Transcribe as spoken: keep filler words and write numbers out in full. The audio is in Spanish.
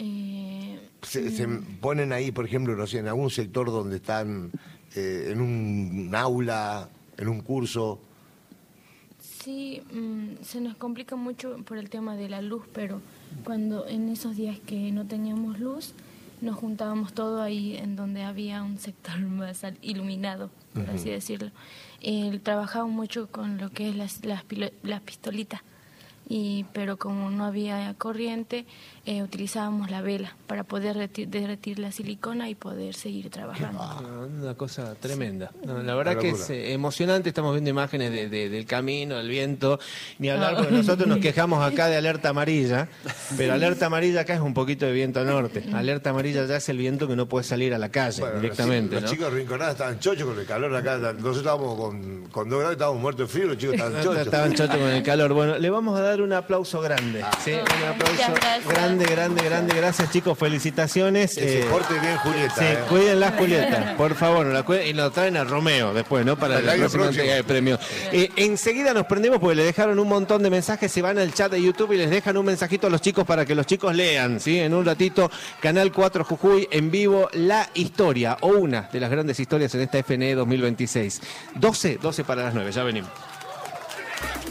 Eh, Se, se ponen ahí, por ejemplo, no sé, en algún sector donde están eh, en un, un aula, en un curso. Sí, mmm, se nos complica mucho por el tema de la luz, pero cuando en esos días que no teníamos luz, nos juntábamos todo ahí en donde había un sector más iluminado, por uh-huh. así decirlo. Eh, trabajaba mucho con lo que es las, las, las pistolitas, y, pero como no había corriente, eh, utilizábamos la vela para poder reti- derretir la silicona y poder seguir trabajando. Ah, una cosa tremenda. No, la verdad que es eh, emocionante, estamos viendo imágenes de, de, del camino, del viento, ni hablar, porque nosotros nos quejamos acá de alerta amarilla, pero alerta amarilla acá es un poquito de viento norte, alerta amarilla ya es el viento que no puede salir a la calle bueno, directamente. Los, ¿no? los chicos rinconados estaban chochos con el calor acá, nosotros estábamos con, con dos grados, estábamos muertos de frío, los chicos estaban chochos. Estaban chochos con el calor. Bueno, le vamos a dar un aplauso grande. Ah. ¿Sí? Un aplauso grande, grande, grande. Gracias, chicos. Felicitaciones. Que eh, se porte bien Julieta. Sí, eh. cuiden las Julietas, por favor. La cuiden, y lo traen a Romeo después, ¿no? Para el la próxima entrega de premios. Eh, enseguida nos prendemos porque le dejaron un montón de mensajes. Se van al chat de YouTube y les dejan un mensajito a los chicos para que los chicos lean, ¿sí? En un ratito, Canal cuatro Jujuy, en vivo, la historia o una de las grandes historias en esta F N E dos mil veintiséis. doce, doce para las nueve. Ya venimos.